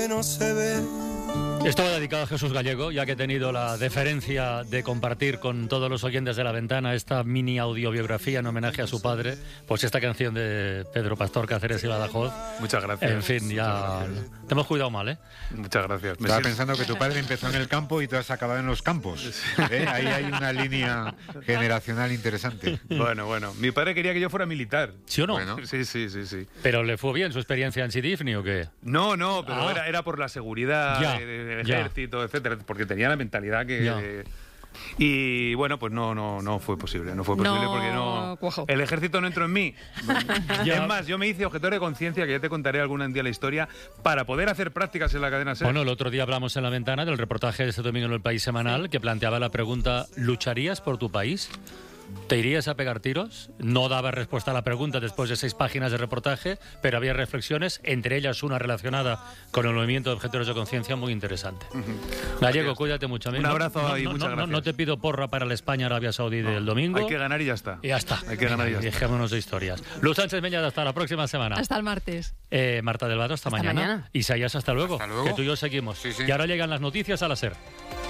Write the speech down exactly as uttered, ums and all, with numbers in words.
no se ve. Esto va dedicado a Jesús Gallego, ya que he tenido la deferencia de compartir con todos los oyentes de La Ventana esta mini audiobiografía en homenaje a su padre, pues esta canción de Pedro Pastor Cáceres y Badajoz. Muchas gracias. En fin, ya te hemos cuidado mal, ¿eh? Muchas gracias. Me Estaba pensando que tu padre empezó en el campo y tú has acabado en los campos. ¿Eh? Ahí hay una línea generacional interesante. Bueno, bueno. Mi padre quería que yo fuera militar. ¿Sí o no? Bueno. Sí, sí, sí, sí. ¿Pero le fue bien su experiencia en Sidifni o qué? No, no, pero Ah. era, era por la seguridad Ya, de- de- del ya. ejército, etcétera, porque tenía la mentalidad que... Ya. eh, y bueno, pues no, no, no fue posible, no fue posible No porque no... cuajó. El ejército no entró en mí. Ya. Es más, yo me hice objetor de conciencia, que ya te contaré algún día la historia, para poder hacer prácticas en la cadena SER. Bueno, el otro día hablamos en La Ventana del reportaje de este domingo en El País Semanal, que planteaba la pregunta: ¿lucharías por tu país? ¿Te irías a pegar tiros? No daba respuesta a la pregunta después de seis páginas de reportaje, pero había reflexiones, entre ellas una relacionada con el movimiento de objetores de conciencia muy interesante. Gallego, cuídate mucho. amigo. Un abrazo No, y no, muchas no, gracias. No te pido porra para la España-Arabia Saudí del domingo. Hay que ganar y ya está. Y ya está. Hay que ganar y ya Venga, está. dejémonos de historias. Luz Sánchez Meñada, hasta la próxima semana. Hasta el martes. Eh, Marta del Vado, hasta, Hasta mañana. mañana. Isaías, hasta luego. Hasta luego. Que tú y yo seguimos. Sí, sí. Y ahora llegan las noticias a la SER.